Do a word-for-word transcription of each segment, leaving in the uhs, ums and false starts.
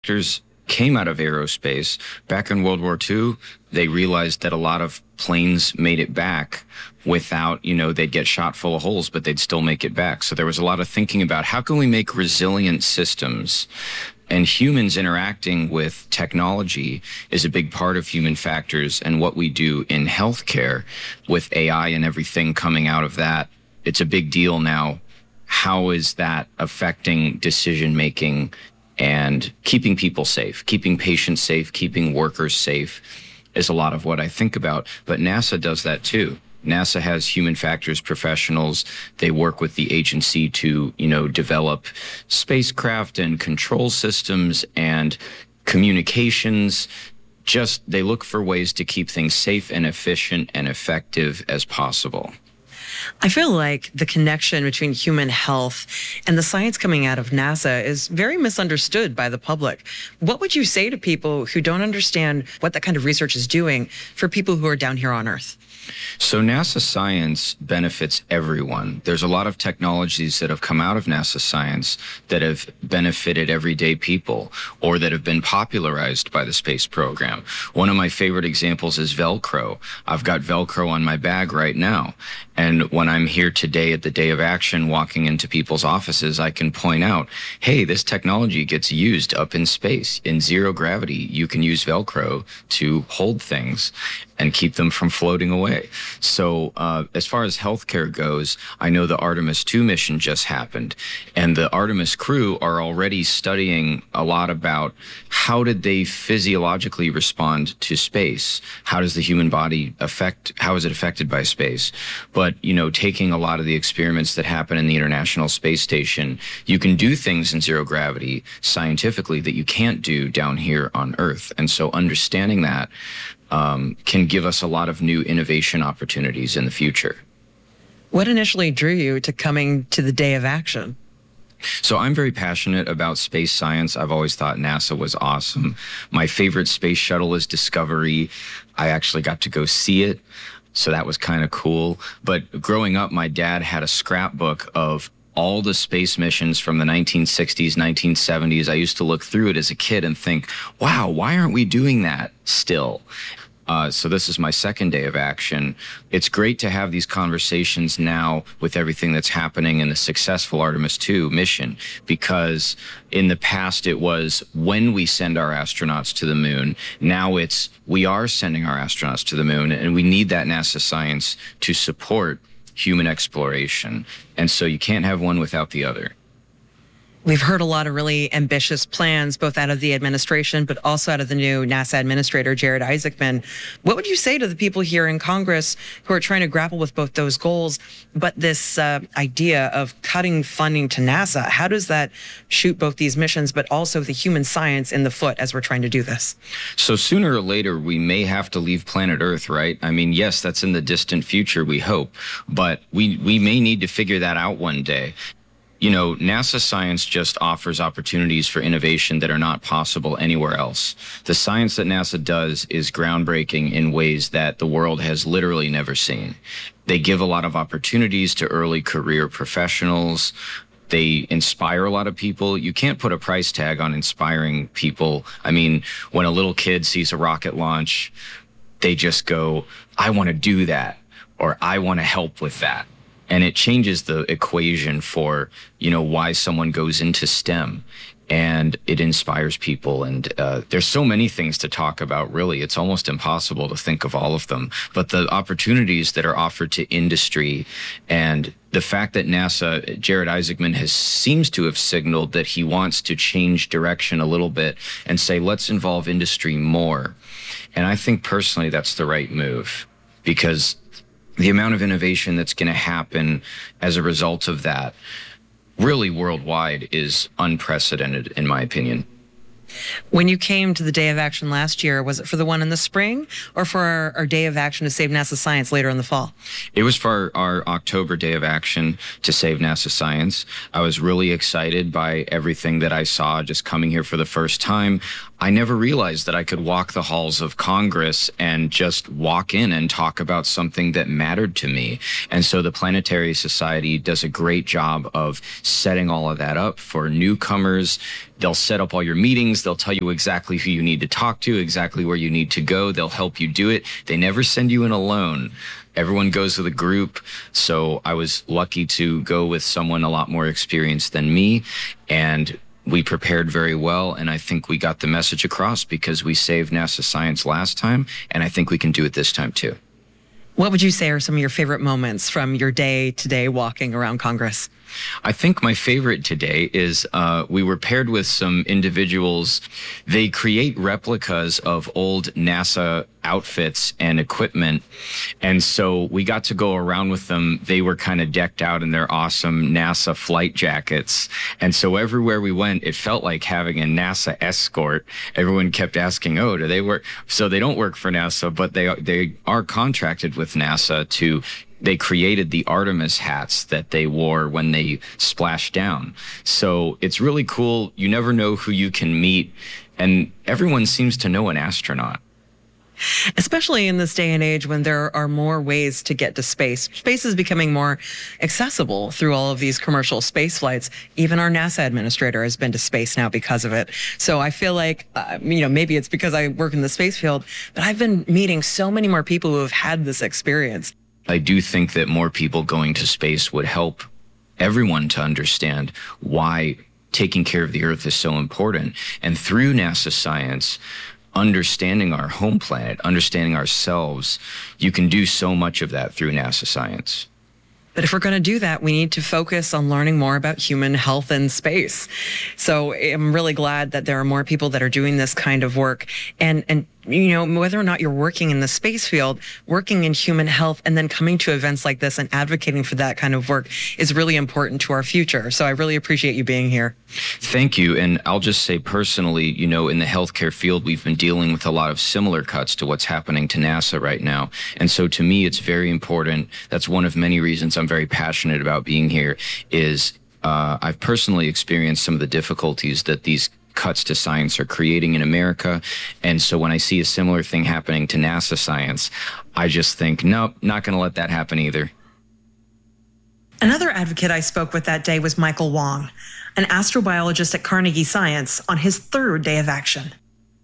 Actors came out of aerospace. Back in World War Two, they realized that a lot of planes made it back without, you know, they'd get shot full of holes, but they'd still make it back. So there was a lot of thinking about how can we make resilient systems? And humans interacting with technology is a big part of human factors, and what we do in healthcare with A I and everything coming out of that, it's a big deal now. How is that affecting decision making and keeping people safe, keeping patients safe, keeping workers safe is a lot of what I think about. But NASA does that too. NASA has human factors professionals. They work with the agency to, you know, develop spacecraft and control systems and communications. Just, they look for ways to keep things safe and efficient and effective as possible. I feel like the connection between human health and the science coming out of NASA is very misunderstood by the public. What would you say to people who don't understand what that kind of research is doing for people who are down here on Earth? So NASA science benefits everyone. There's a lot of technologies that have come out of NASA science that have benefited everyday people or that have been popularized by the space program. One of my favorite examples is Velcro. I've got Velcro on my bag right now. And when I'm here today at the Day of Action walking into people's offices, I can point out, hey, this technology gets used up in space. In zero gravity, you can use Velcro to hold things and keep them from floating away. So uh, as far as healthcare goes, I know the Artemis two mission just happened, and the Artemis crew are already studying a lot about how did they physiologically respond to space? How does the human body affect, how is it affected by space? But, you know, taking a lot of the experiments that happen in the International Space Station, you can do things in zero gravity scientifically that you can't do down here on Earth. And so understanding that Um, can give us a lot of new innovation opportunities in the future. What initially drew you to coming to the Day of Action? So I'm very passionate about space science. I've always thought NASA was awesome. My favorite space shuttle is Discovery. I actually got to go see it, so that was kind of cool. But growing up, my dad had a scrapbook of all the space missions from the nineteen sixties, nineteen seventies. I used to look through it as a kid and think, wow, why aren't we doing that still? Uh, so this is my second Day of Action. It's great to have these conversations now with everything that's happening in the successful Artemis two mission, because in the past it was when we send our astronauts to the moon. Now it's we are sending our astronauts to the moon, and we need that NASA science to support human exploration. And so you can't have one without the other. We've heard a lot of really ambitious plans, both out of the administration, but also out of the new NASA administrator, Jared Isaacman. What would you say to the people here in Congress who are trying to grapple with both those goals, but this uh, idea of cutting funding to NASA? How does that shoot both these missions, but also the human science in the foot as we're trying to do this? So sooner or later, we may have to leave planet Earth, right? I mean, yes, that's in the distant future, we hope, but we, we may need to figure that out one day. You know, NASA science just offers opportunities for innovation that are not possible anywhere else. The science that NASA does is groundbreaking in ways that the world has literally never seen. They give a lot of opportunities to early career professionals. They inspire a lot of people. You can't put a price tag on inspiring people. I mean, when a little kid sees a rocket launch, they just go, I want to do that, or I want to help with that. And it changes the equation for, you know, why someone goes into STEM, and it inspires people. And uh, there's so many things to talk about, really. It's almost impossible to think of all of them. But the opportunities that are offered to industry, and the fact that NASA, Jared Isaacman has seems to have signaled that he wants to change direction a little bit and say, let's involve industry more. And I think personally that's the right move, because the amount of innovation that's going to happen as a result of that, really worldwide, is unprecedented, in my opinion. When you came to the Day of Action last year, was it for the one in the spring or for our, our Day of Action to Save NASA Science later in the fall? It was for our, our October Day of Action to Save NASA Science. I was really excited by everything that I saw just coming here for the first time. I never realized that I could walk the halls of Congress and just walk in and talk about something that mattered to me. And so the Planetary Society does a great job of setting all of that up for newcomers. They'll set up all your meetings. They'll tell you exactly who you need to talk to, exactly where you need to go. They'll help you do it. They never send you in alone. Everyone goes with a group. So I was lucky to go with someone a lot more experienced than me. And we prepared very well. And I think we got the message across because we saved NASA science last time. And I think we can do it this time too. What would you say are some of your favorite moments from your day to day walking around Congress? I think my favorite today is uh, we were paired with some individuals. They create replicas of old NASA outfits and equipment. And so we got to go around with them. They were kind of decked out in their awesome NASA flight jackets. And so everywhere we went, it felt like having a NASA escort. Everyone kept asking, oh, do they work? So they don't work for NASA, but they, they are contracted with NASA to they created the Artemis hats that they wore when they splashed down. So it's really cool. You never know who you can meet, and everyone seems to know an astronaut. Especially in this day and age when there are more ways to get to space. Space is becoming more accessible through all of these commercial space flights. Even our NASA administrator has been to space now because of it. So I feel like, uh, you know, maybe it's because I work in the space field, but I've been meeting so many more people who have had this experience. I do think that more people going to space would help everyone to understand why taking care of the Earth is so important. And through NASA science, understanding our home planet, understanding ourselves, you can do so much of that through NASA science. But if we're going to do that, we need to focus on learning more about human health in space. So I'm really glad that there are more people that are doing this kind of work. And, and you know, whether or not you're working in the space field, working in human health, and then coming to events like this and advocating for that kind of work is really important to our future. So I really appreciate you being here. Thank you. And I'll just say personally, you know, in the healthcare field, we've been dealing with a lot of similar cuts to what's happening to NASA right now. And so to me, it's very important. That's one of many reasons I'm very passionate about being here is uh, I've personally experienced some of the difficulties that these cuts to science are creating in America. And so when I see a similar thing happening to NASA science, I just think, nope, not going to let that happen either. Another advocate I spoke with that day was Michael Wong, an astrobiologist at Carnegie Science on his third day of action.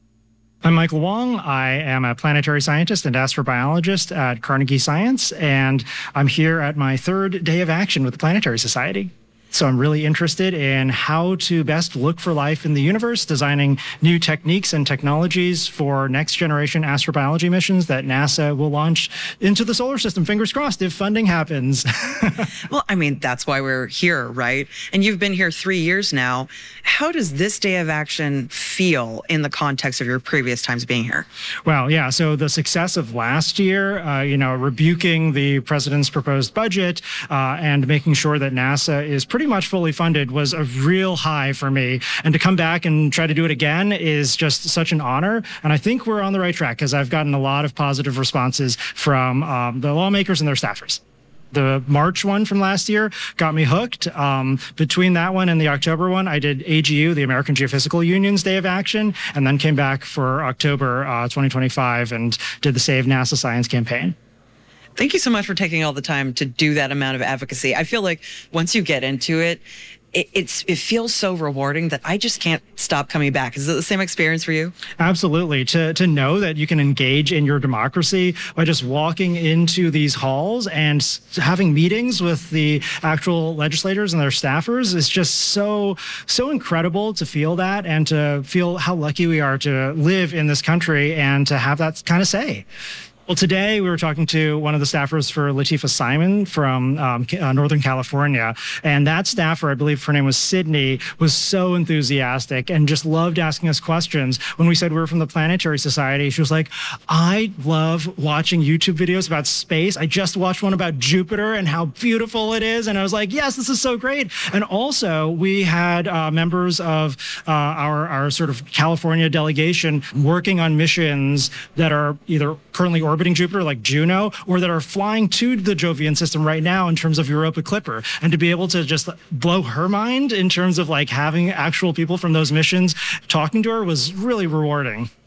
I'm Michael Wong. I am a planetary scientist and astrobiologist at Carnegie Science, and I'm here at my third day of action with the Planetary Society. So I'm really interested in how to best look for life in the universe, designing new techniques and technologies for next generation astrobiology missions that NASA will launch into the solar system. Fingers crossed if funding happens. Well, I mean, that's why we're here, right? And you've been here three years now. How does this day of action feel in the context of your previous times being here? Well, yeah, so the success of last year, uh, you know, rebuking the president's proposed budget uh, and making sure that NASA is pretty much fully funded was a real high for me. And to come back and try to do it again is just such an honor. And I think we're on the right track because I've gotten a lot of positive responses from um, the lawmakers and their staffers. The March one from last year got me hooked. Um, between that one and the October one, I did A G U, the American Geophysical Union's Day of Action, and then came back for October uh, twenty twenty-five and did the Save NASA Science campaign. Thank you so much for taking all the time to do that amount of advocacy. I feel like once you get into it, it it's it feels so rewarding that I just can't stop coming back. Is it the same experience for you? Absolutely. To to know that you can engage in your democracy by just walking into these halls and having meetings with the actual legislators and their staffers is just so, so incredible to feel that and to feel how lucky we are to live in this country and to have that kind of say. Well, today we were talking to one of the staffers for Latifah Simon from um, uh, Northern California, and that staffer, I believe her name was Sydney, was so enthusiastic and just loved asking us questions. When we said we were from the Planetary Society, she was like, I love watching YouTube videos about space. I just watched one about Jupiter and how beautiful it is, and I was like, yes, this is so great. And also, we had uh, members of uh, our, our sort of California delegation working on missions that are either currently orbiting orbiting Jupiter like Juno, or that are flying to the Jovian system right now in terms of Europa Clipper. And to be able to just blow her mind in terms of like having actual people from those missions talking to her was really rewarding.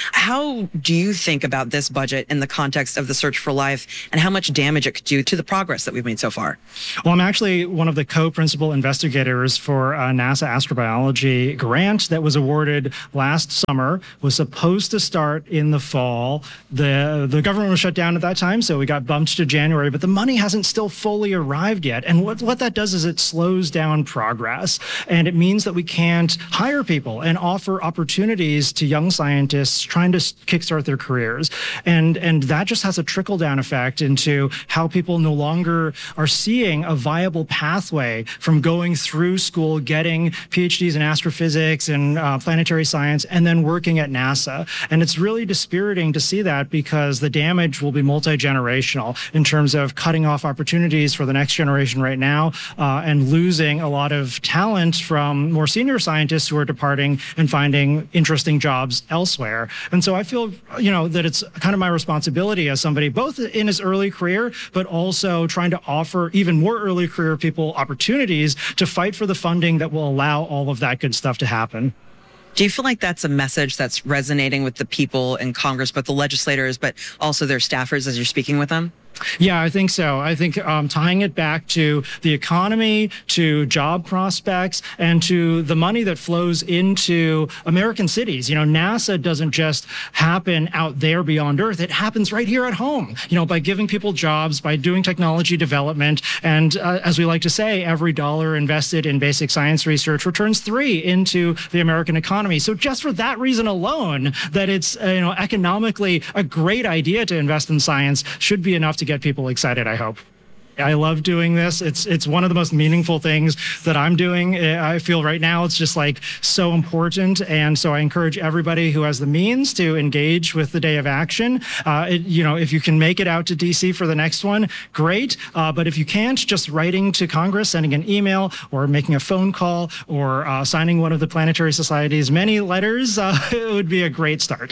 How do you think about this budget in the context of the Search for Life and how much damage it could do to the progress that we've made so far? Well, I'm actually one of the co-principal investigators for a NASA astrobiology grant that was awarded last summer, was supposed to start in the fall. The, the government was shut down at that time, so we got bumped to January, but the money hasn't still fully arrived yet. And what, what that does is it slows down progress, and it means that we can't hire people and offer opportunities to young scientists trying to kickstart their careers. And, and that just has a trickle-down effect into how people no longer are seeing a viable pathway from going through school, getting PhDs in astrophysics and uh, planetary science, and then working at NASA. And it's really dispiriting to see that, because the damage will be multi-generational in terms of cutting off opportunities for the next generation right now uh, and losing a lot of talent from more senior scientists who are departing and finding interesting jobs elsewhere. And so I feel, you know, that it's kind of my responsibility as somebody both in his early career, but also trying to offer even more early career people opportunities to fight for the funding that will allow all of that good stuff to happen. Do you feel like that's a message that's resonating with the people in Congress, both the legislators, but also their staffers as you're speaking with them? Yeah, I think so. I think um, tying it back to the economy, to job prospects, and to the money that flows into American cities. You know, NASA doesn't just happen out there beyond Earth. It happens right here at home, you know, by giving people jobs, by doing technology development. And uh, as we like to say, every dollar invested in basic science research returns three into the American economy. So just for that reason alone, that it's, uh, you know, economically a great idea to invest in science should be enough to get people excited, I hope. I love doing this. It's it's one of the most meaningful things that I'm doing. I feel right now it's just like so important. And so I encourage everybody who has the means to engage with the Day of Action. Uh, it, you know, if you can make it out to D C for the next one, great. Uh, but if you can't, just writing to Congress, sending an email, or making a phone call, or uh, signing one of the Planetary Society's many letters, uh, it would be a great start.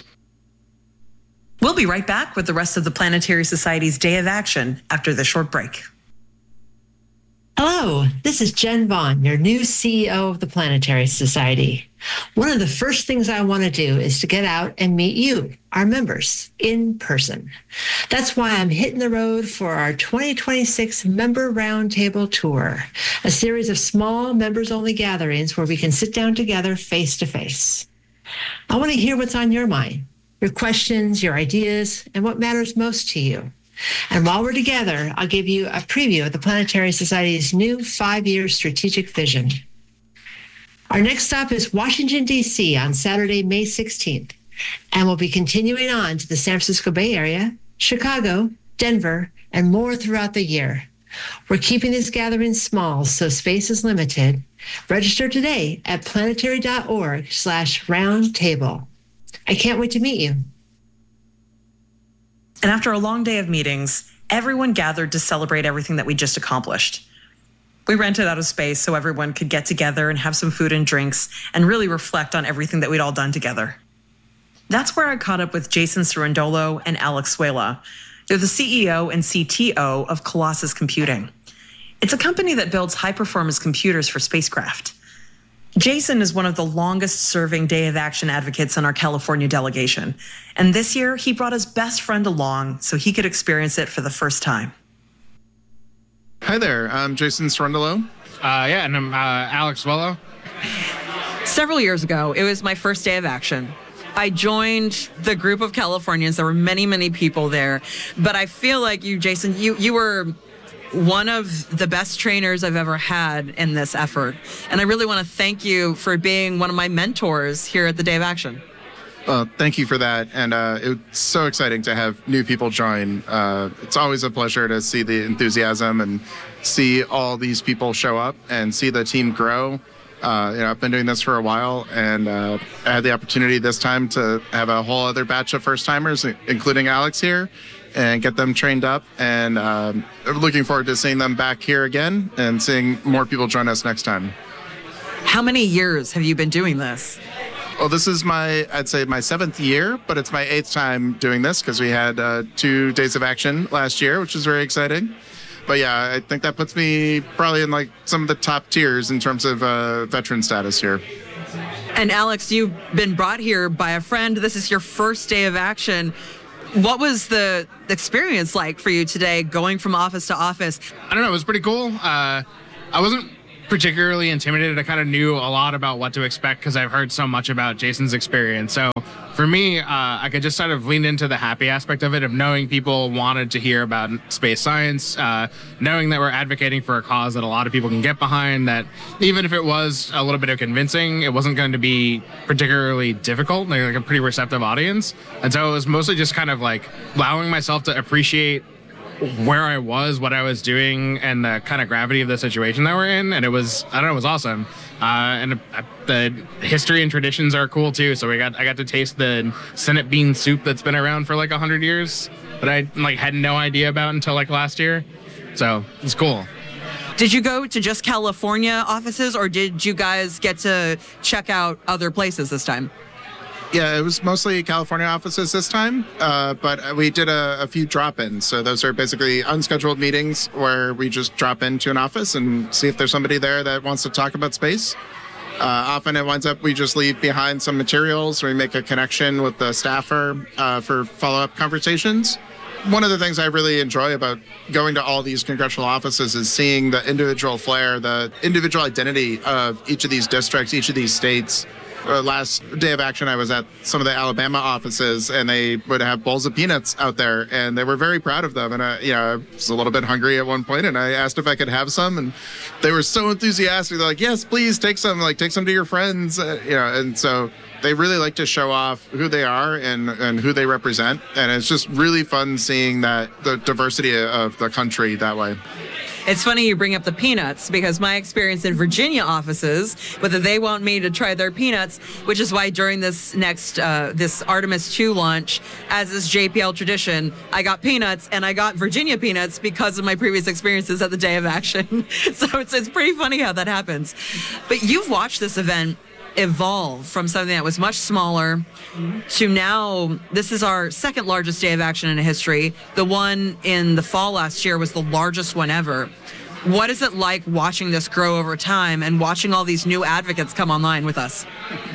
We'll be right back with the rest of the Planetary Society's Day of Action after this short break. Hello, this is Jen Vaughn, your new C E O of the Planetary Society. One of the first things I want to do is to get out and meet you, our members, in person. That's why I'm hitting the road for our twenty twenty-six Member Roundtable Tour, a series of small members-only gatherings where we can sit down together face-to-face. I want to hear what's on your mind, your questions, your ideas, and what matters most to you. And while we're together, I'll give you a preview of the Planetary Society's new five-year strategic vision. Our next stop is Washington, D C on Saturday, May sixteenth, and we'll be continuing on to the San Francisco Bay Area, Chicago, Denver, and more throughout the year. We're keeping these gatherings small, so space is limited. Register today at planetary.org slash roundtable. I can't wait to meet you. And after a long day of meetings, everyone gathered to celebrate everything that we just accomplished. We rented out a space so everyone could get together and have some food and drinks and really reflect on everything that we'd all done together. That's where I caught up with Jason Cerundolo and Alex Suela. They're the C E O and C T O of Colossus Computing. It's a company that builds high-performance computers for spacecraft. Jason is one of the longest-serving Day of Action advocates in our California delegation. And this year, he brought his best friend along so he could experience it for the first time. Hi there, I'm Jason Cerundolo. Uh, yeah, and I'm uh, Alex Suela. Several years ago, it was my first Day of Action. I joined the group of Californians. There were many, many people there. But I feel like you, Jason, you, you were one of the best trainers I've ever had in this effort. And I really want to thank you for being one of my mentors here at the Day of Action. Well, thank you for that. And uh, it's so exciting to have new people join. Uh, it's always a pleasure to see the enthusiasm and see all these people show up and see the team grow. Uh, you know, I've been doing this for a while, and uh, I had the opportunity this time to have a whole other batch of first-timers, including Alex here, and get them trained up. And um, I'm looking forward to seeing them back here again and seeing more people join us next time. How many years have you been doing this? Well, this is my, I'd say my seventh year, but it's my eighth time doing this because we had uh, two Days of Action last year, which is very exciting. But yeah, I think that puts me probably in like some of the top tiers in terms of uh, veteran status here. And Alex, you've been brought here by a friend. This is your first day of action. What was the experience like for you today, going from office to office? I don't know. It was pretty cool. Uh, I wasn't particularly intimidated. I kind of knew a lot about what to expect because I've heard so much about Jason's experience. So for me, uh, I could just sort of lean into the happy aspect of it, of knowing people wanted to hear about space science, uh, knowing that we're advocating for a cause that a lot of people can get behind, that even if it was a little bit of convincing, it wasn't going to be particularly difficult, like, like a pretty receptive audience. And so it was mostly just kind of like allowing myself to appreciate where I was, what I was doing, and the kind of gravity of the situation that we're in. And it was, I don't know, it was awesome. Uh, and uh, the history and traditions are cool too. So we got, I got to taste the Senate bean soup that's been around for like a hundred years that I like had no idea about until like last year. So it's cool. Did you go to just California offices, or did you guys get to check out other places this time? Yeah, it was mostly California offices this time, uh, but we did a, a few drop-ins. So those are basically unscheduled meetings where we just drop into an office and see if there's somebody there that wants to talk about space. Uh, often it winds up we just leave behind some materials, or we make a connection with the staffer uh, for follow-up conversations. One of the things I really enjoy about going to all these congressional offices is seeing the individual flair, the individual identity of each of these districts, each of these states. Uh, last day of action, I was at some of the Alabama offices, and they would have bowls of peanuts out there, and they were very proud of them. And I, you know, I was a little bit hungry at one point, and I asked if I could have some, and they were so enthusiastic. They're like, "Yes, please take some. Like, take some to your friends." Uh, you know, and so they really like to show off who they are and and who they represent, and it's just really fun seeing that the diversity of the country that way. It's funny you bring up the peanuts, because my experience in Virginia offices, whether they want me to try their peanuts, which is why during this next, uh, this Artemis two launch, as is J P L tradition, I got peanuts, and I got Virginia peanuts because of my previous experiences at the Day of Action. So it's, it's pretty funny how that happens. But you've watched this event evolve from something that was much smaller to now, this is our second largest Day of Action in history. The one in the fall last year was the largest one ever. What is it like watching this grow over time and watching all these new advocates come online with us?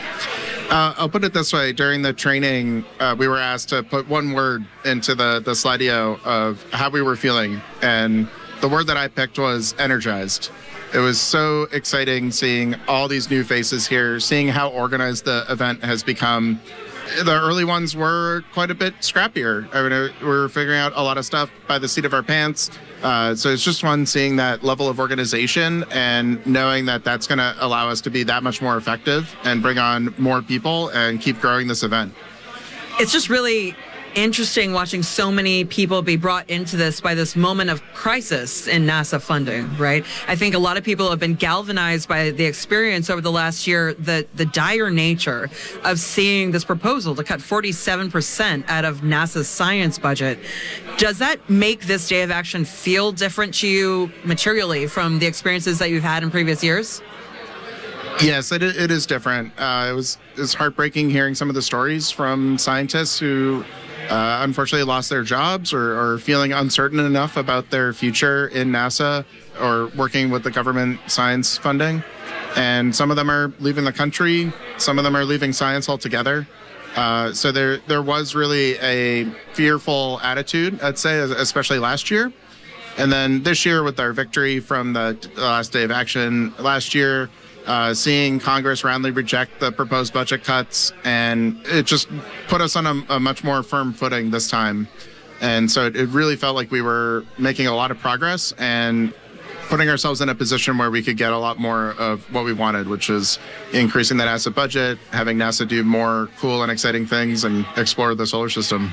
Uh, I'll put it this way. During the training, uh, we were asked to put one word into the, the slideo of how we were feeling. And the word that I picked was energized. It was so exciting seeing all these new faces here, seeing how organized the event has become. The early ones were quite a bit scrappier. I mean, we were figuring out a lot of stuff by the seat of our pants. Uh, so it's just fun seeing that level of organization and knowing that that's going to allow us to be that much more effective and bring on more people and keep growing this event. It's just really interesting watching so many people be brought into this by this moment of crisis in NASA funding, right? I think a lot of people have been galvanized by the experience over the last year, the, the dire nature of seeing this proposal to cut forty-seven percent out of NASA's science budget. Does that make this Day of Action feel different to you materially from the experiences that you've had in previous years? Yes, it, it is different. Uh, it was it was heartbreaking hearing some of the stories from scientists who Uh, unfortunately lost their jobs or, or feeling uncertain enough about their future in NASA or working with the government science funding. And some of them are leaving the country. Some of them are leaving science altogether. Uh, so there, there was really a fearful attitude, I'd say, especially last year. And then this year with our victory from the last Day of Action last year, Uh, seeing Congress roundly reject the proposed budget cuts, and it just put us on a, a much more firm footing this time. And so it, it really felt like we were making a lot of progress and putting ourselves in a position where we could get a lot more of what we wanted, which is increasing the NASA budget, having NASA do more cool and exciting things, and explore the solar system.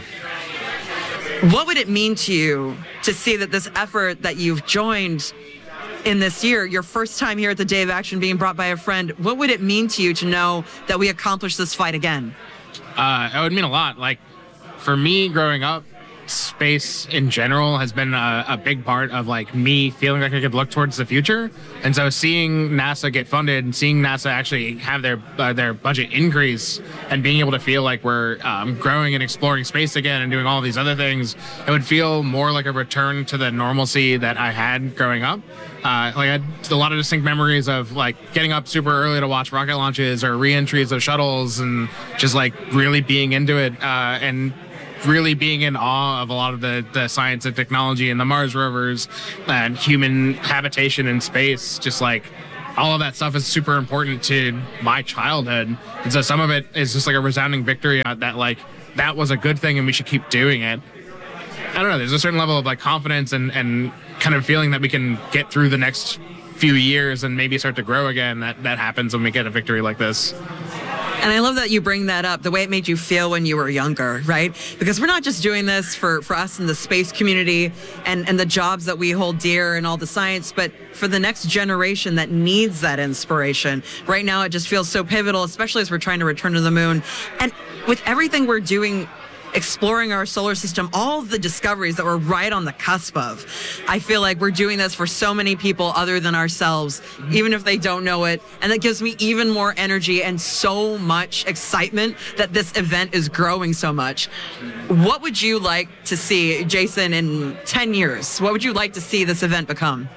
What would it mean to you to see that this effort that you've joined in this year, your first time here at the Day of Action being brought by a friend, what would it mean to you to know that we accomplished this fight again? Uh, it would mean a lot. Like, for me growing up, space in general has been a, a big part of like me feeling like I could look towards the future. And so seeing NASA get funded and seeing NASA actually have their uh, their budget increase and being able to feel like we're um, growing and exploring space again and doing all these other things, it would feel more like a return to the normalcy that I had growing up. Uh, like I had a lot of distinct memories of like getting up super early to watch rocket launches or re-entries of shuttles and just like really being into it uh, and really being in awe of a lot of the, the science and technology and the Mars rovers and human habitation in space. Just like all of that stuff is super important to my childhood. And so some of it is just like a resounding victory that like that was a good thing and we should keep doing it. I don't know. There's a certain level of like confidence and, and kind of feeling that we can get through the next few years and maybe start to grow again. That that happens when we get a victory like this. And I love that you bring that up, the way it made you feel when you were younger, right? Because we're not just doing this for, for us in the space community and, and the jobs that we hold dear and all the science, but for the next generation that needs that inspiration. Right now, it just feels so pivotal, especially as we're trying to return to the moon. And with everything we're doing, exploring our solar system, all the discoveries that we're right on the cusp of. I feel like we're doing this for so many people other than ourselves, even if they don't know it. And that gives me even more energy and so much excitement that this event is growing so much. What would you like to see, Jason, in ten years? What would you like to see this event become?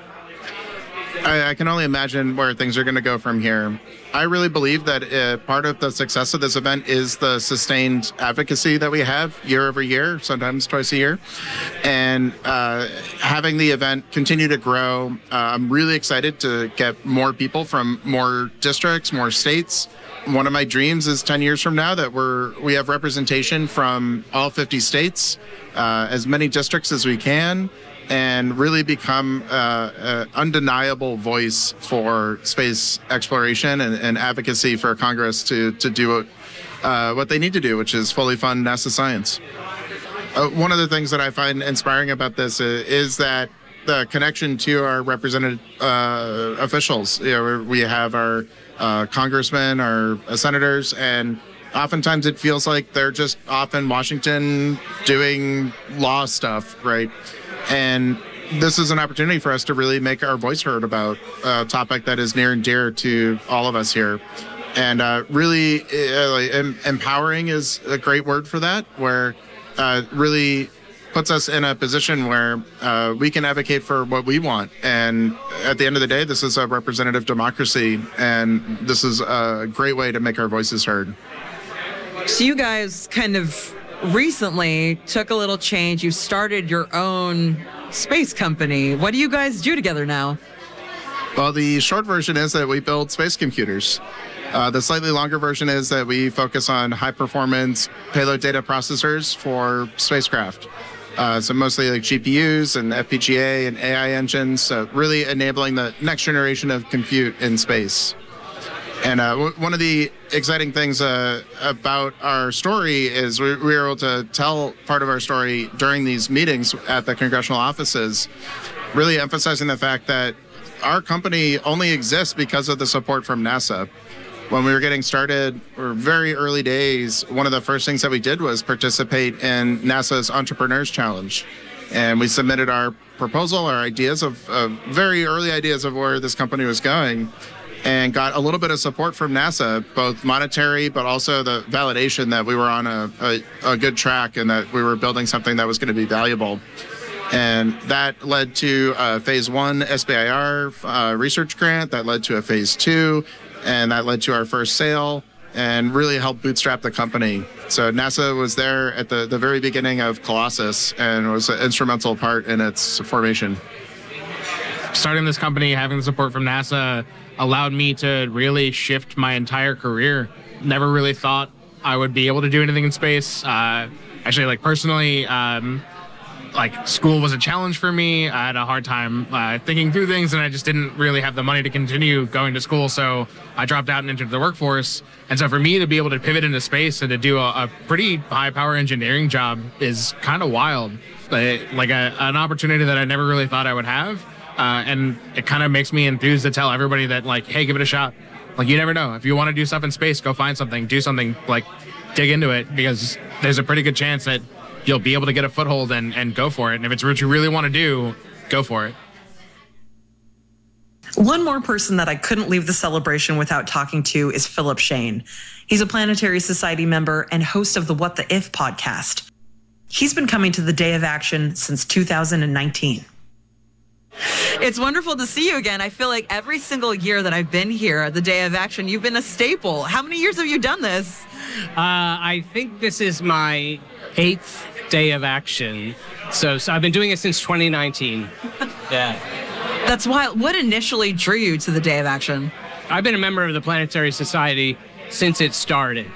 I, I can only imagine where things are going to go from here. I really believe that uh, part of the success of this event is the sustained advocacy that we have year over year, sometimes twice a year. And uh, having the event continue to grow, uh, I'm really excited to get more people from more districts, more states. One of my dreams is ten years from now that we're we have representation from all fifty states, uh, as many districts as we can, and really become uh, an undeniable voice for space exploration and, and advocacy for Congress to to do what, uh, what they need to do, which is fully fund NASA science. Uh, one of the things that I find inspiring about this is, is that the connection to our represented uh, officials. You know, we have our uh, congressmen, our uh, senators, and oftentimes it feels like they're just off in Washington doing law stuff, right? And this is an opportunity for us to really make our voice heard about a topic that is near and dear to all of us here. And uh, really uh, em- empowering is a great word for that, where uh, really puts us in a position where uh, we can advocate for what we want. And at the end of the day, this is a representative democracy, and this is a great way to make our voices heard. So you guys kind of recently took a little change. You started your own space company. What do you guys do together now? Well, the short version is that we build space computers. Uh, the slightly longer version is that we focus on high-performance payload data processors for spacecraft. Uh, so mostly like G P Us and F P G A and A I engines, so really enabling the next generation of compute in space. And uh, w- one of the exciting things uh, about our story is we, we were able to tell part of our story during these meetings at the congressional offices, really emphasizing the fact that our company only exists because of the support from NASA. When we were getting started, or very early days, one of the first things that we did was participate in NASA's Entrepreneurs Challenge. And we submitted our proposal, our ideas of, of very early ideas of where this company was going, and got a little bit of support from NASA, both monetary, but also the validation that we were on a, a, a good track and that we were building something that was going to be valuable. And that led to a phase one S B I R uh, research grant, that led to a phase two, and that led to our first sale and really helped bootstrap the company. So NASA was there at the, the very beginning of Colossus and was an instrumental part in its formation. Starting this company, having the support from NASA, allowed me to really shift my entire career. Never really thought I would be able to do anything in space. Uh, actually, like personally, um, like school was a challenge for me. I had a hard time uh, thinking through things, and I just didn't really have the money to continue going to school. So I dropped out and entered the workforce. And so for me to be able to pivot into space and to do a, a pretty high power engineering job is kind of wild. Like, like a, an opportunity that I never really thought I would have. Uh, and it kind of makes me enthused to tell everybody that, like, hey, give it a shot. Like, you never know. If you want to do stuff in space, go find something, do something, like, dig into it, because there's a pretty good chance that you'll be able to get a foothold and, and go for it. And if it's what you really want to do, go for it. One more person that I couldn't leave the celebration without talking to is Philip Shane. He's a Planetary Society member and host of the What the If podcast. He's been coming to the Day of Action since two thousand nineteen. It's wonderful to see you again. I feel like every single year that I've been here at the Day of Action, you've been a staple. How many years have you done this? Uh, I think this is my eighth Day of Action. So, so I've been doing it since twenty nineteen. Yeah. That's wild. What initially drew you to the Day of Action? I've been a member of the Planetary Society since it started.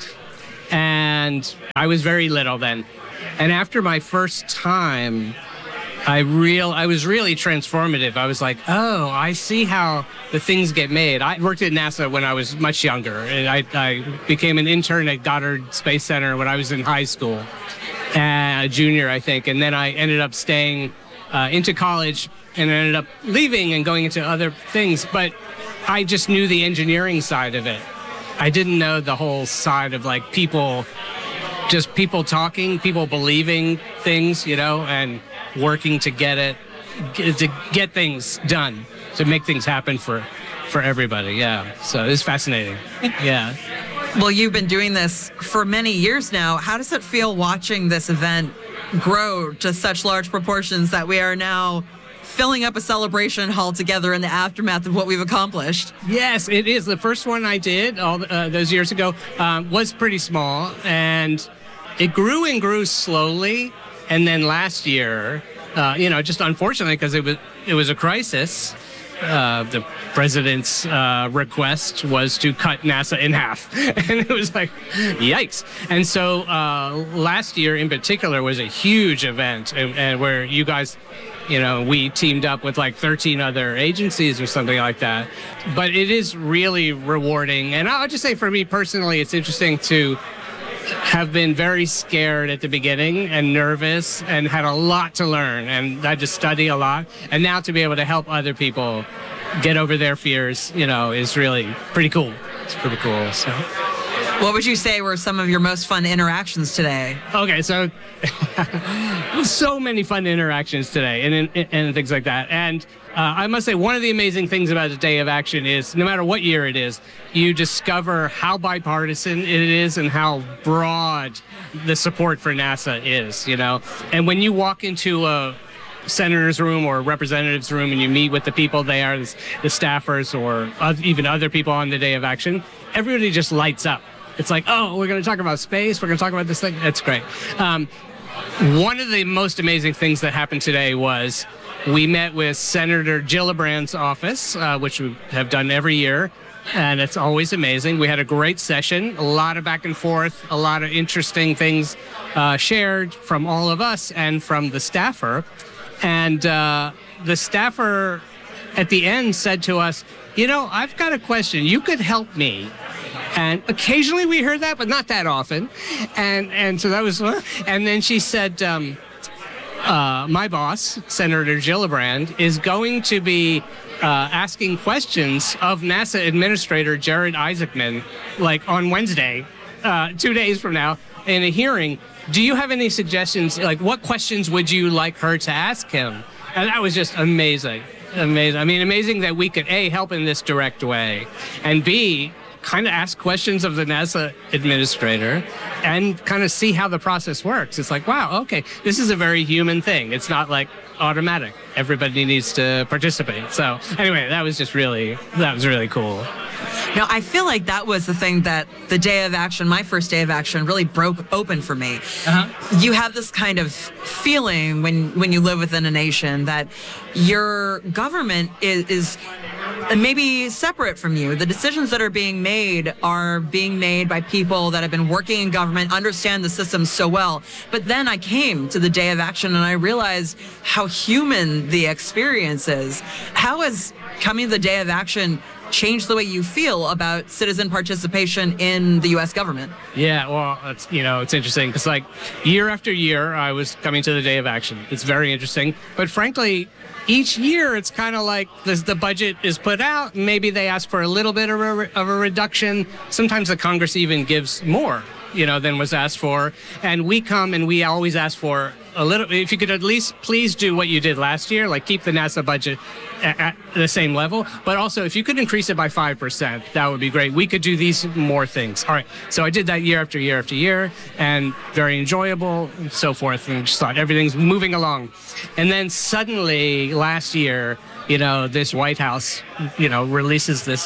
And I was very little then. And after my first time, I real I was really transformative. I was like, oh, I see how the things get made. I worked at NASA when I was much younger. And I, I became an intern at Goddard Space Center when I was in high school, uh, a junior, I think. And then I ended up staying uh, into college and ended up leaving and going into other things. But I just knew the engineering side of it. I didn't know the whole side of like people, just people talking, people believing things, you know, and working to get it, to get things done, to make things happen for, for everybody. Yeah. So it's fascinating. Yeah. Well, you've been doing this for many years now. How does it feel watching this event grow to such large proportions that we are now filling up a celebration hall together in the aftermath of what we've accomplished? Yes, it is. The first one I did all uh, those years ago um, was pretty small, and it grew and grew slowly. And then last year, uh, you know, just unfortunately, because it was it was a crisis, uh, the president's uh, request was to cut NASA in half, and it was like, yikes! And so uh, last year, in particular, was a huge event, and, and where you guys, you know, we teamed up with like thirteen other agencies or something like that. But it is really rewarding, and I'll just say, for me personally, it's interesting to have been very scared at the beginning and nervous and had a lot to learn, and I just study a lot. And now to be able to help other people get over their fears, you know, is really pretty cool. It's pretty cool. So, what would you say were some of your most fun interactions today? Okay, so so many fun interactions today, and and, and things like that. And uh, I must say, one of the amazing things about the Day of Action is, no matter what year it is, you discover how bipartisan it is and how broad the support for NASA is. You know, and when you walk into a senator's room or representative's room and you meet with the people there, the staffers or even other people on the Day of Action, everybody just lights up. It's like, oh, we're going to talk about space. We're going to talk about this thing. That's great. Um, one of the most amazing things that happened today was we met with Senator Gillibrand's office, uh, which we have done every year, and it's always amazing. We had a great session, a lot of back and forth, a lot of interesting things uh, shared from all of us and from the staffer. And uh, the staffer at the end said to us, you know, I've got a question. You could help me. And occasionally we heard that, but not that often. And and so that was, and then she said, um, uh, my boss, Senator Gillibrand, is going to be uh, asking questions of NASA Administrator Jared Isaacman, like on Wednesday, uh, two days from now, in a hearing. Do you have any suggestions? Like, what questions would you like her to ask him? And that was just amazing. Amazing. I mean, amazing that we could, A, help in this direct way, and B, kind of ask questions of the NASA administrator and kind of see how the process works. It's like, wow, okay, this is a very human thing. It's not like automatic. Everybody needs to participate. So anyway, that was just really, that was really cool. Now, I feel like that was the thing that the Day of Action, my first Day of Action, really broke open for me. Uh-huh. You have this kind of feeling when, when you live within a nation that your government is, is maybe separate from you. The decisions that are being made are being made by people that have been working in government, understand the system so well. But then I came to the Day of Action and I realized how human the experience is. How has coming to the Day of Action change the way you feel about citizen participation in the U S government? Yeah, well, it's, you know, it's interesting because, like, year after year, I was coming to the Day of Action. It's very interesting. But frankly, each year, it's kind of like the, the budget is put out. Maybe they ask for a little bit of a, of a reduction. Sometimes the Congress even gives more you know, than was asked for. And we come and we always ask for a little, if you could at least please do what you did last year, like keep the NASA budget at, at the same level, but also if you could increase it by five percent, that would be great. We could do these more things. All right, so I did that year after year after year, and very enjoyable and so forth, and just thought everything's moving along. And then suddenly last year, you know, this White House, you know, releases this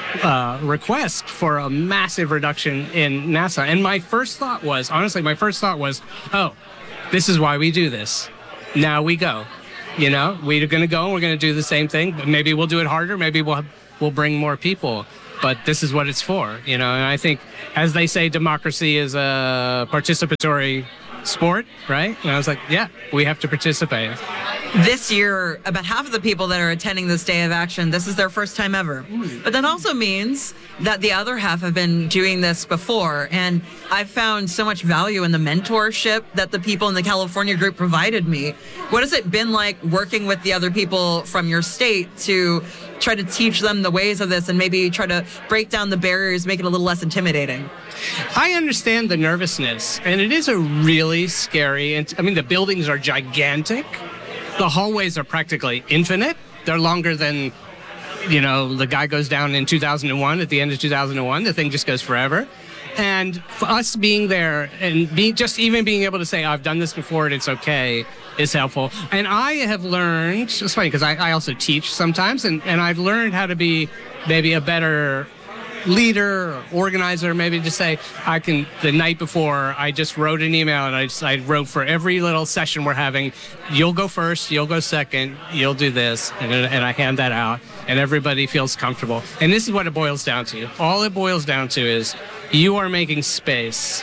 Uh, request for a massive reduction in NASA. And my first thought was, honestly, my first thought was, oh, this is why we do this. Now we go. You know, we're going to go and we're going to do the same thing. But maybe we'll do it harder. Maybe we'll we'll bring more people. But this is what it's for, you know. And I think, as they say, democracy is a participatory sport, right? And I was like, yeah, we have to participate. This year, about half of the people that are attending this Day of Action, this is their first time ever. But that also means that the other half have been doing this before. And I've found so much value in the mentorship that the people in the California group provided me. What has it been like working with the other people from your state to try to teach them the ways of this and maybe try to break down the barriers, make it a little less intimidating? I understand the nervousness, and it is a really scary, and I mean, the buildings are gigantic. The hallways are practically infinite. They're longer than, you know, the guy goes down in two thousand one, at the end of two thousand one. The thing just goes forever. And for us being there and be, just even being able to say, I've done this before and it's okay, is helpful. And I have learned, it's funny because I, I also teach sometimes, and, and I've learned how to be maybe a better leader or organizer, maybe to say, I can, the night before, I just wrote an email and I, just, I wrote for every little session we're having, you'll go first, you'll go second, you'll do this, and, and I hand that out, and everybody feels comfortable. And this is what it boils down to. All it boils down to is you are making space,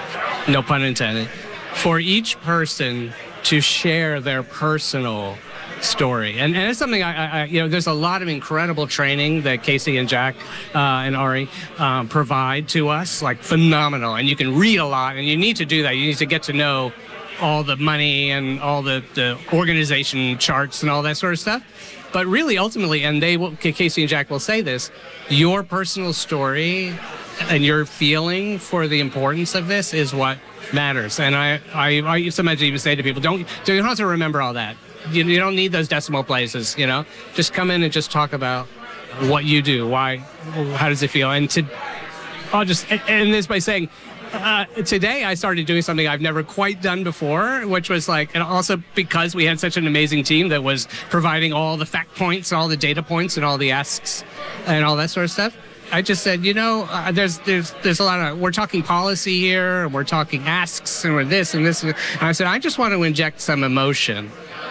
no pun intended, for each person to share their personal story. And, and it's something I, I, you know, there's a lot of incredible training that Casey and Jack uh, and Ari um, provide to us, like phenomenal. And you can read a lot, and you need to do that. You need to get to know all the money and all the, the organization charts and all that sort of stuff. But really, ultimately, and they will, Casey and Jack will say this, your personal story and your feeling for the importance of this is what matters. And I, I, I sometimes even say to people, don't, you don't have to remember all that. You, you don't need those decimal places, you know. Just come in and just talk about what you do. Why? How does it feel? And to, I'll just end this by saying, uh, today I started doing something I've never quite done before, which was like, and also because we had such an amazing team that was providing all the fact points, all the data points, and all the asks, and all that sort of stuff. I just said, you know, uh, there's there's there's a lot of, we're talking policy here, and we're talking asks, and we're this and this. And I said, I just want to inject some emotion.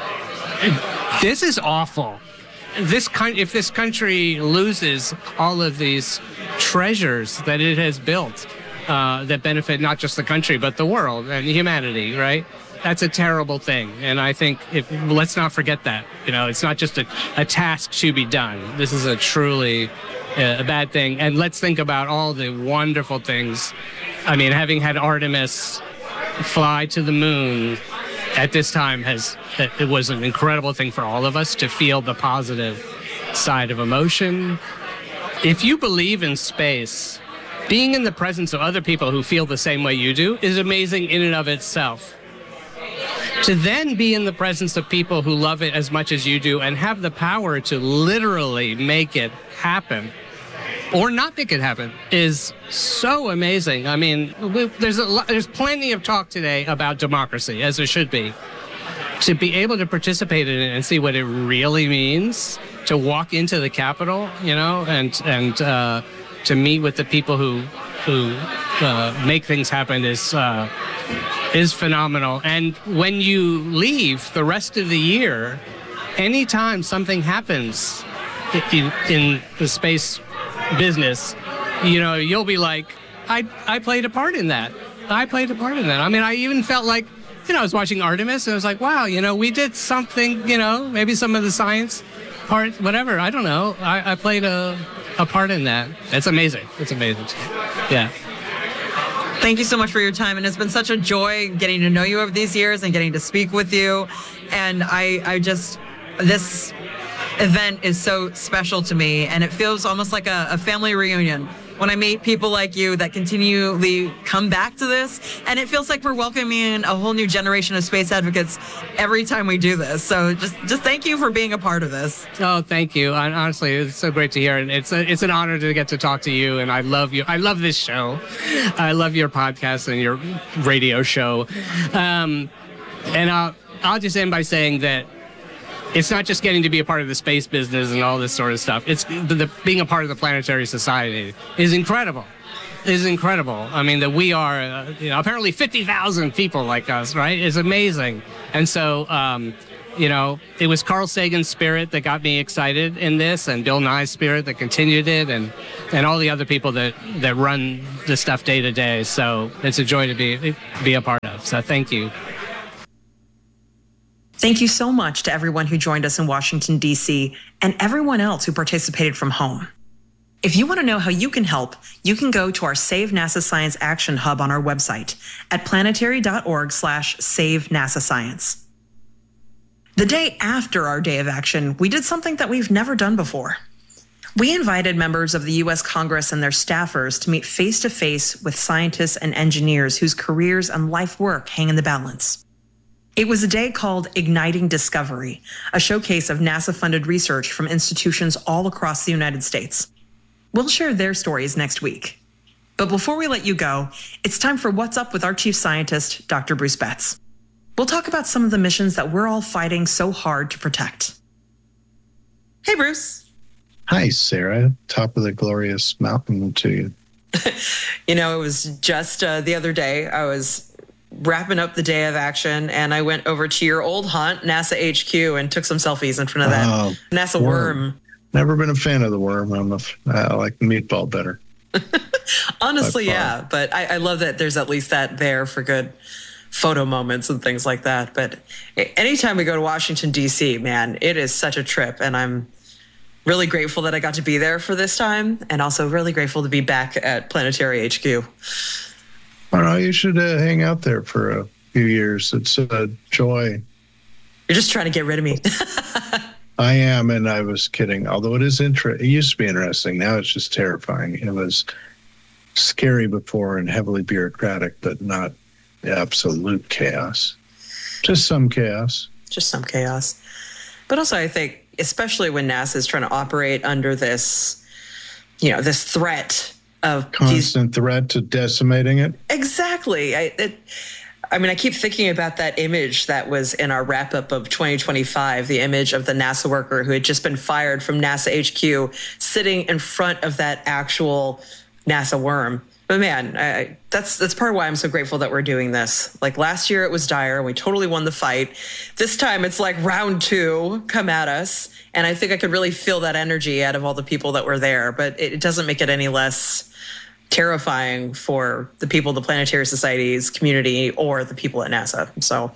This is awful. This kind, if this country loses all of these treasures that it has built, uh, that benefit not just the country but the world and humanity, right? That's a terrible thing. And I think if let's not forget that. You know, it's not just a, a task to be done. This is a truly uh, a bad thing. And let's think about all the wonderful things. I mean, having had Artemis fly to the moon at this time has, it was an incredible thing for all of us to feel the positive side of emotion. If you believe in space, being in the presence of other people who feel the same way you do is amazing in and of itself. To then be in the presence of people who love it as much as you do and have the power to literally make it happen or not make it happen is so amazing. I mean, there's a lot, there's plenty of talk today about democracy, as there should be. To be able to participate in it and see what it really means, to walk into the Capitol, you know, and and uh, to meet with the people who who uh, make things happen is uh, is phenomenal. And when you leave the rest of the year, anytime something happens in, in the space business, you know, you'll be like, I I played a part in that. I played a part in that. I mean, I even felt like, you know, I was watching Artemis and I was like, wow, you know, we did something, you know, maybe some of the science part, whatever, I don't know. I, I played a, a part in that. It's amazing. It's amazing. Yeah. Thank you so much for your time. And it's been such a joy getting to know you over these years and getting to speak with you. And I, I just, this event is so special to me, and it feels almost like a, a family reunion when I meet people like you that continually come back to this. And it feels like we're welcoming a whole new generation of space advocates every time we do this. So just, just thank you for being a part of this. Oh, thank you. And honestly, it's so great to hear. And it's a, it's an honor to get to talk to you. And I love you. I love this show. I love your podcast and your radio show. Um, and I'll, I'll just end by saying that it's not just getting to be a part of the space business and all this sort of stuff. It's the, the being a part of the Planetary Society is incredible. Is incredible. I mean, that we are, uh, you know, apparently fifty thousand people like us, right? It's amazing. And so, um, you know, it was Carl Sagan's spirit that got me excited in this, and Bill Nye's spirit that continued it, and, and all the other people that, that run the stuff day to day. So it's a joy to be be a part of. So thank you. Thank you so much to everyone who joined us in Washington, D C, and everyone else who participated from home. If you want to know how you can help, you can go to our Save NASA Science Action Hub on our website at planetary.org slash save NASA Science. The day after our day of action, we did something that we've never done before. We invited members of the U S Congress and their staffers to meet face-to-face with scientists and engineers whose careers and life work hang in the balance. It was a day called Igniting Discovery, a showcase of NASA-funded research from institutions all across the United States. We'll share their stories next week. But before we let you go, it's time for What's Up with our chief scientist, Doctor Bruce Betts. We'll talk about some of the missions that we're all fighting so hard to protect. Hey, Bruce. Hi, Sarah. Top of the glorious mountain to you. You know, it was just uh, the other day, I was wrapping up the day of action, and I went over to your old haunt, NASA H Q, and took some selfies in front of that oh, NASA worm. worm. Never been a fan of the worm. I'm a, I like the meatball better. Honestly, yeah. But I, I love that there's at least that there for good photo moments and things like that. But anytime we go to Washington, D C, man, it is such a trip. And I'm really grateful that I got to be there for this time, and also really grateful to be back at Planetary H Q. I don't know, you should uh, hang out there for a few years. It's a joy. You're just trying to get rid of me. I am, and I was kidding. Although it is interesting. It used to be interesting. Now it's just terrifying. It was scary before and heavily bureaucratic, but not absolute chaos. Just some chaos. Just some chaos. But also, I think, especially when NASA is trying to operate under this, you know, this threat of constant these, threat to decimating it. Exactly. I, it, I mean, I keep thinking about that image that was in our wrap up of twenty twenty-five, the image of the NASA worker who had just been fired from NASA H Q sitting in front of that actual NASA worm. But man, I, that's that's part of why I'm so grateful that we're doing this. Like last year, it was dire, and we totally won the fight. This time, it's like round two, come at us. And I think I could really feel that energy out of all the people that were there. But it, it doesn't make it any less terrifying for the people, the Planetary Society's community, or the people at NASA. So,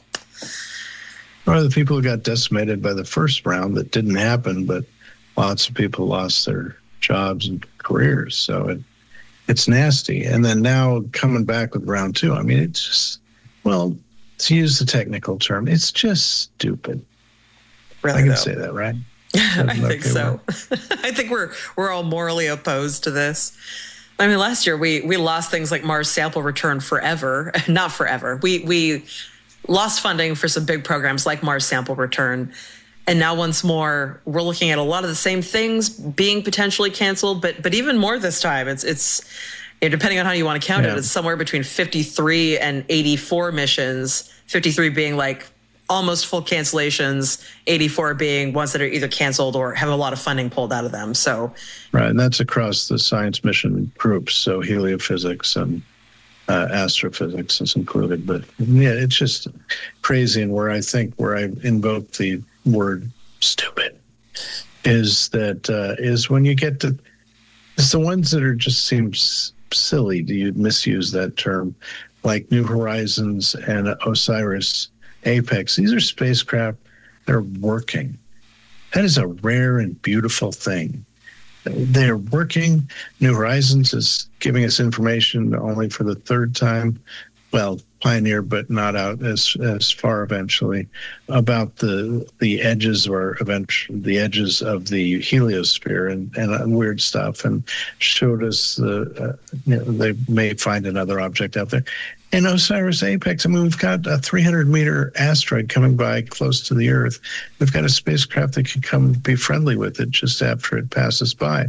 or the people who got decimated by the first round that didn't happen, but lots of people lost their jobs and careers. So it it's nasty. And then now coming back with round two, I mean, it's just, well, to use the technical term, it's just stupid. Really, I can though. say that, right? I think so. I think we're we're all morally opposed to this. I mean, last year we we lost things like Mars sample return forever. Not forever. We we lost funding for some big programs like Mars sample return. And now once more, we're looking at a lot of the same things being potentially canceled, but but even more this time. It's it's you know, depending on how you want to count yeah. it, it's somewhere between fifty-three and eighty-four missions. fifty-three being like almost full cancellations, eighty-four being ones that are either canceled or have a lot of funding pulled out of them. So, right, and that's across the science mission groups. So heliophysics and uh, astrophysics is included. But yeah, it's just crazy. And where I think where I invoke the word stupid is that uh, is when you get to it's the ones that are just seems silly. Do you misuse that term, like New Horizons and OSIRIS. Apex, these are spacecraft that are working. That is a rare and beautiful thing. They're working. New Horizons is giving us information only for the third time. Well, Pioneer, but not out as as far eventually, about the the edges or eventually the edges of the heliosphere and, and weird stuff, and showed us the uh, you know, they may find another object out there. And Osiris Apex, I mean, we've got a three hundred meter asteroid coming by close to the Earth. We've got a spacecraft that could come be friendly with it just after it passes by.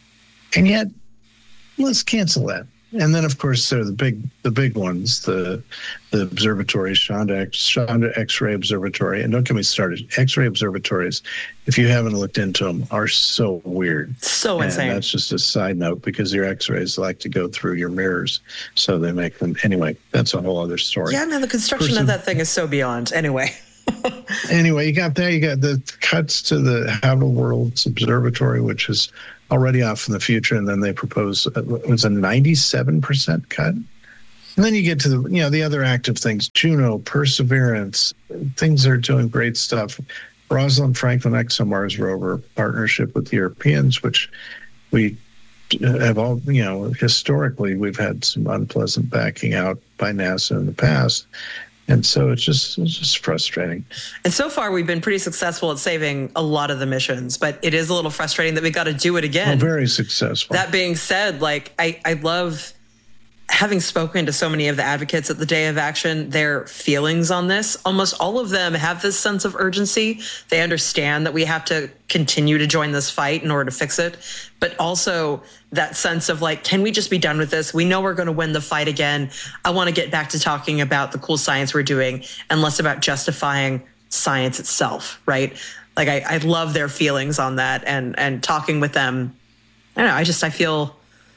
And yet, let's cancel that. And then, of course, there are the big, the big ones, the the observatories, Shonda, Shonda X-ray Observatory, and don't get me started. X-ray observatories, if you haven't looked into them, are so weird. So and insane. That's just a side note because your X-rays like to go through your mirrors, so they make them. Anyway, that's a whole other story. Yeah, no, the construction Person, of that thing is so beyond. Anyway. Anyway, you got that. You got the cuts to the Habitable Worlds Observatory, which is already off in the future, and then they propose it was a ninety-seven percent cut. And then you get to the you know the other active things: Juno, Perseverance, things are doing great stuff. Rosalind Franklin ExoMars rover partnership with the Europeans, which we have all you know historically we've had some unpleasant backing out by NASA in the past. And so it's just it's just frustrating. And so far, we've been pretty successful at saving a lot of the missions, but it is a little frustrating that we got to do it again. Oh, very successful. That being said, like I, I love having spoken to so many of the advocates at the Day of Action, their feelings on this. Almost all of them have this sense of urgency. They understand that we have to continue to join this fight in order to fix it, but also that sense of like, can we just be done with this? We know we're going to win the fight again. I want to get back to talking about the cool science we're doing and less about justifying science itself, right? Like I, I love their feelings on that, and and talking with them. I don't know. I just I feel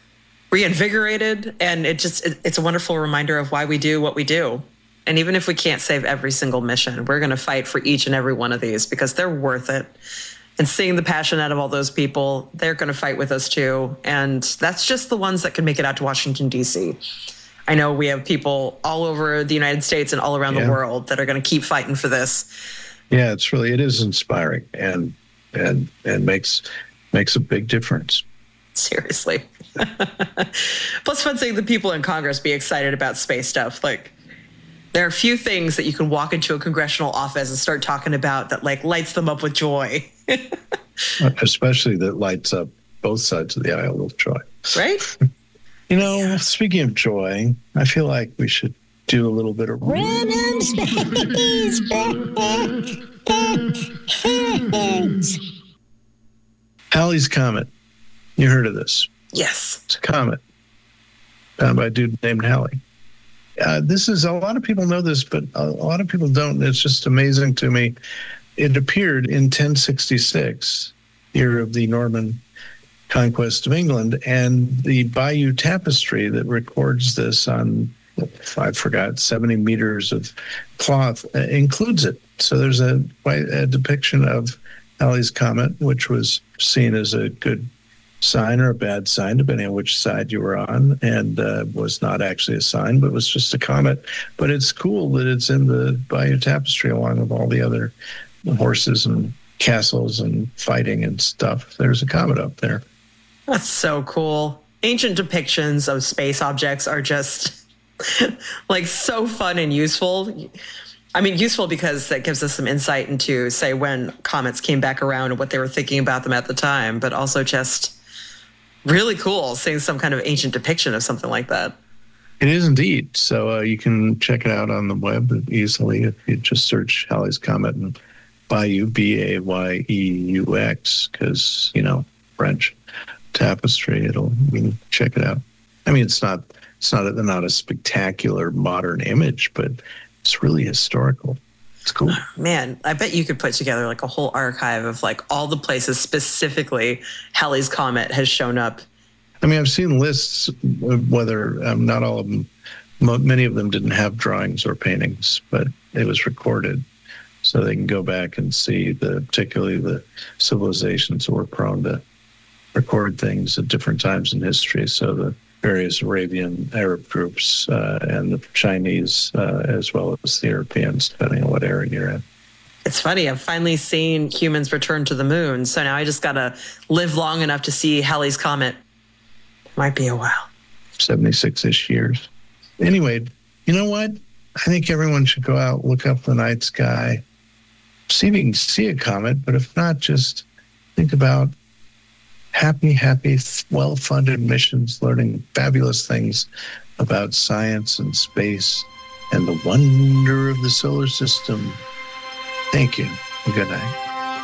reinvigorated, and it just it, it's a wonderful reminder of why we do what we do. And even if we can't save every single mission, we're going to fight for each and every one of these because they're worth it. And seeing the passion out of all those people, they're going to fight with us too. And that's just the ones that can make it out to Washington, D C. I know we have people all over the United States and all around yeah. the world that are going to keep fighting for this. Yeah, it's really, it is inspiring and and and makes makes a big difference. Seriously. Plus fun seeing the people in Congress be excited about space stuff. Like, there are a few things that you can walk into a congressional office and start talking about that like lights them up with joy. Especially that lights up both sides of the aisle with joy. Right? You know, yeah. Speaking of joy, I feel like we should do a little bit of random space. Halley's Comet. You heard of this? Yes. It's a comet found by a dude named Halley. Uh, this is, a lot of people know this, but a, a lot of people don't. It's just amazing to me. It appeared in ten sixty-six, year of the Norman conquest of England, and the Bayeux Tapestry that records this on, I forgot, seventy meters of cloth uh, includes it. So there's a, a depiction of Halley's Comet, which was seen as a good sign or a bad sign, depending on which side you were on, and uh, was not actually a sign, but was just a comet. But it's cool that it's in the Bayeux Tapestry along with all the other horses and castles and fighting and stuff. There's a comet up there. That's so cool. Ancient depictions of space objects are just like so fun and useful. I mean, useful because that gives us some insight into, say, when comets came back around and what they were thinking about them at the time, but also just really cool seeing some kind of ancient depiction of something like that. It is indeed. So uh, you can check it out on the web easily if you just search Halley's Comet and Bayeux, B A Y E U X, because, you know, French tapestry. It'll, you can check it out. I mean, it's not, it's not, a, not a spectacular modern image, but it's really historical. It's cool. Man, I bet you could put together like a whole archive of like all the places specifically Halley's Comet has shown up. I mean, I've seen lists, whether um, not all of them, many of them didn't have drawings or paintings, but it was recorded. So they can go back and see the, particularly the civilizations that were prone to record things at different times in history. So the various Arabian Arab groups uh, and the Chinese, uh, as well as the Europeans, depending on what era you're in. It's funny. I've finally seen humans return to the moon. So now I just got to live long enough to see Halley's Comet. Might be a while. seventy-six-ish years. Anyway, you know what? I think everyone should go out, look up the night sky, see if you can see a comet, but if not, just think about happy, happy, well-funded missions, learning fabulous things about science and space and the wonder of the solar system. Thank you, and good night.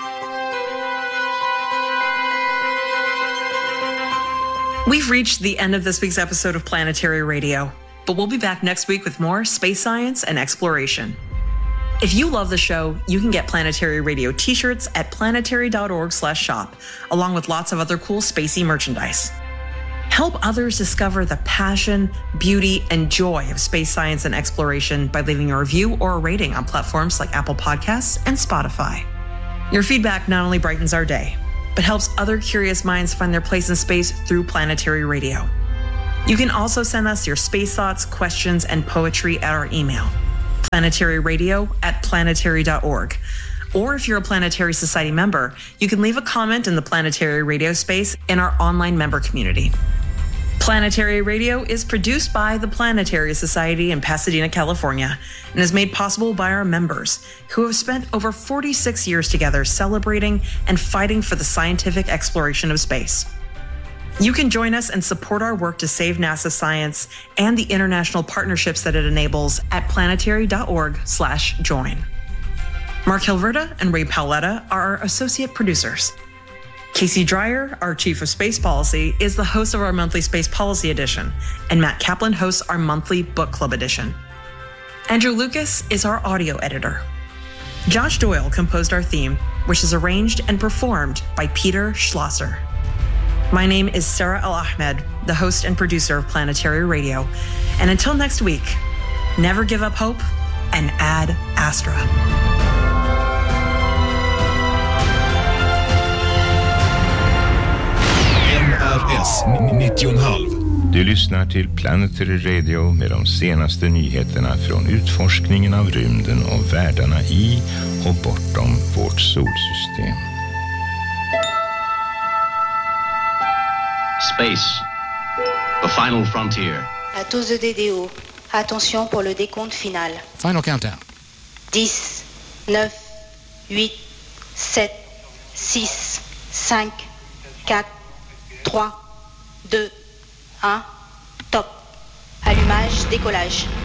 We've reached the end of this week's episode of Planetary Radio, but we'll be back next week with more space science and exploration. If you love the show, you can get Planetary Radio t-shirts at planetary.org slash shop, along with lots of other cool spacey merchandise. Help others discover the passion, beauty, and joy of space science and exploration by leaving a review or a rating on platforms like Apple Podcasts and Spotify. Your feedback not only brightens our day, but helps other curious minds find their place in space through Planetary Radio. You can also send us your space thoughts, questions, and poetry at our email, planetaryradio at planetary dot org. Or if you're a Planetary Society member, you can leave a comment in the Planetary Radio space in our online member community. Planetary Radio is produced by the Planetary Society in Pasadena, California, and is made possible by our members, who have spent over forty-six years together celebrating and fighting for the scientific exploration of space. You can join us and support our work to save NASA science and the international partnerships that it enables at planetary.org slash join. Mark Hilverda and Ray Paoletta are our associate producers. Casey Dreyer, our chief of space policy, is the host of our monthly Space Policy Edition, and Matt Kaplan hosts our monthly Book Club Edition. Andrew Lucas is our audio editor. Josh Doyle composed our theme, which is arranged and performed by Peter Schlosser. My name is Sarah El-Ahmed, the host and producer of Planetary Radio. And until next week, never give up hope and Ad Astra. N R S nittio komma fem. Du lyssnar till Planetary Radio med de senaste nyheterna från utforskningen av rymden och världarna i och bortom vårt solsystem. Space, the final frontier. À tous de D D O, attention pour le décompte final. Final countdown. dix, neuf, huit, sept, six, cinq, quatre, trois, deux, un, top. Allumage, décollage.